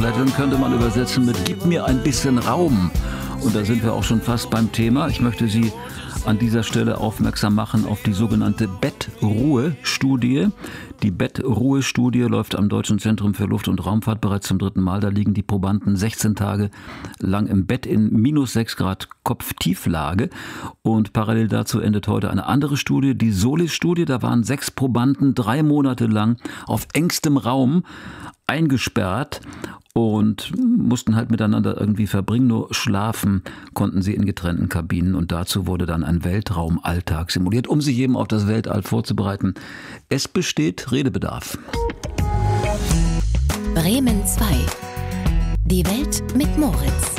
Legend könnte man übersetzen mit Gib mir ein bisschen Raum. Und da sind wir auch schon fast beim Thema. Ich möchte Sie an dieser Stelle aufmerksam machen auf die sogenannte Bettruhe-Studie. Die Bettruhe-Studie läuft am Deutschen Zentrum für Luft- und Raumfahrt bereits zum 3. Mal. Da liegen die Probanden 16 Tage lang im Bett in -6 Grad Kopftieflage. Und parallel dazu endet heute eine andere Studie, die Solis-Studie. Da waren 6 Probanden 3 Monate lang auf engstem Raum eingesperrt und mussten halt miteinander irgendwie verbringen. Nur schlafen konnten sie in getrennten Kabinen. Und dazu wurde dann ein Weltraumalltag simuliert, um sich eben auf das Weltall vorzubereiten. Es besteht Redebedarf. Bremen 2. Die Welt mit Moritz.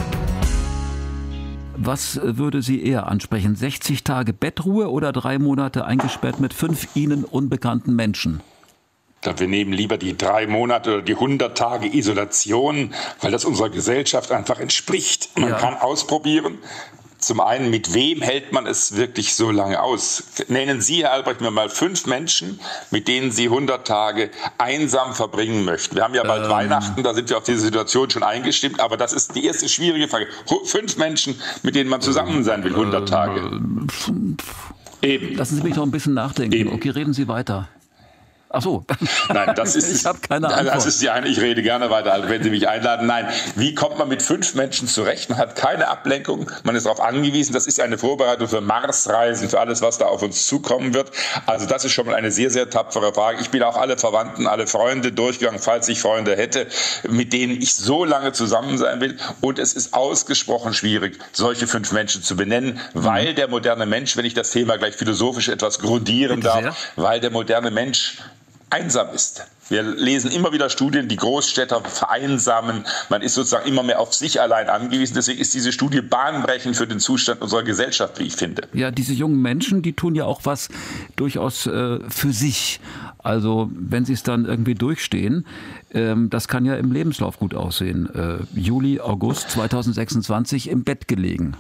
Was würde Sie eher ansprechen? 60 Tage Bettruhe oder 3 Monate eingesperrt mit 5 Ihnen unbekannten Menschen? Wir nehmen lieber die 3 Monate oder die 100 Tage Isolation, weil das unserer Gesellschaft einfach entspricht. Man kann ausprobieren. Zum einen, mit wem hält man es wirklich so lange aus? Nennen Sie, Herr Albrecht, mir mal 5 Menschen, mit denen Sie 100 Tage einsam verbringen möchten. Wir haben ja bald Weihnachten, da sind wir auf diese Situation schon eingestimmt, aber das ist die erste schwierige Frage. 5 Menschen, mit denen man zusammen sein will, 100 Tage. Eben. Lassen Sie mich noch ein bisschen nachdenken. Eben. Okay, reden Sie weiter. Ach so. Nein, das ist, ich habe keine Antwort. Das ist die eine. Ich rede gerne weiter, also wenn Sie mich einladen. Nein, wie kommt man mit 5 Menschen zurecht? Man hat keine Ablenkung. Man ist darauf angewiesen. Das ist eine Vorbereitung für Marsreisen, für alles, was da auf uns zukommen wird. Also das ist schon mal eine sehr, sehr tapfere Frage. Ich bin auch alle Verwandten, alle Freunde durchgegangen, falls ich Freunde hätte, mit denen ich so lange zusammen sein will. Und es ist ausgesprochen schwierig, solche 5 Menschen zu benennen, weil der moderne Mensch, wenn ich das Thema gleich philosophisch etwas grundieren darf, weil der moderne Mensch einsam ist. Wir lesen immer wieder Studien, die Großstädter vereinsamen. Man ist sozusagen immer mehr auf sich allein angewiesen. Deswegen ist diese Studie bahnbrechend für den Zustand unserer Gesellschaft, wie ich finde. Ja, diese jungen Menschen, die tun ja auch was durchaus für sich. Also wenn sie es dann irgendwie durchstehen, das kann ja im Lebenslauf gut aussehen. Juli, August 2026 im Bett gelegen.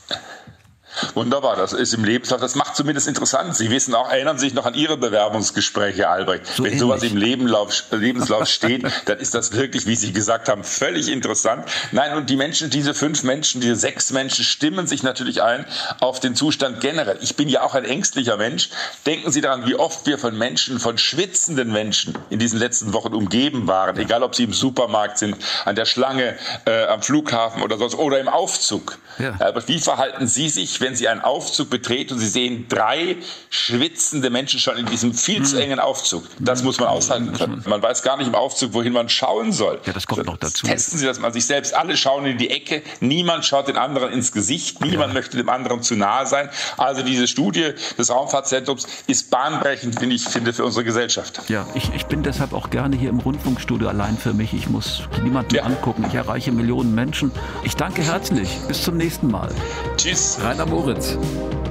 Wunderbar, das ist im Lebenslauf, das macht zumindest interessant. Sie wissen auch, erinnern sich noch an Ihre Bewerbungsgespräche, Albrecht. So wenn sowas im Lebenslauf steht, dann ist das wirklich, wie Sie gesagt haben, völlig interessant. Nein, und die Menschen, diese 5 Menschen, diese 6 Menschen stimmen sich natürlich ein auf den Zustand generell. Ich bin ja auch ein ängstlicher Mensch. Denken Sie daran, wie oft wir von Menschen, von schwitzenden Menschen in diesen letzten Wochen umgeben waren. Egal, ob sie im Supermarkt sind, an der Schlange, am Flughafen oder sonst, oder im Aufzug. Ja. Aber wie verhalten Sie sich, wenn Sie einen Aufzug betreten und Sie sehen 3 schwitzende Menschen schon in diesem viel zu engen Aufzug? Das muss man aushalten können. Man weiß gar nicht im Aufzug, wohin man schauen soll. Ja, das kommt noch dazu. Testen Sie das mal sich selbst. Alle schauen in die Ecke. Niemand schaut den anderen ins Gesicht. Niemand möchte dem anderen zu nahe sein. Also diese Studie des Raumfahrtzentrums ist bahnbrechend, wie ich finde, für unsere Gesellschaft. Ja, ich bin deshalb auch gerne hier im Rundfunkstudio allein für mich. Ich muss niemanden angucken. Ich erreiche Millionen Menschen. Ich danke herzlich. Bis zum nächsten Mal. Tschüss. Rainer Moritz.